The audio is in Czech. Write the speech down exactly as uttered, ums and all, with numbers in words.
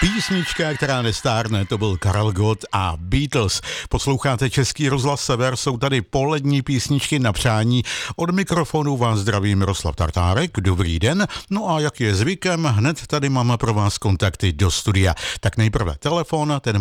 Písnička, která nestárne, to byl Karel Gott a Beatles. Posloucháte Český rozhlas Sever, jsou tady polední písničky na přání. Od mikrofonu vás zdraví Miroslav Tartárek, dobrý den. No a jak je zvykem, hned tady máme pro vás kontakty do studia. Tak nejprve telefon, ten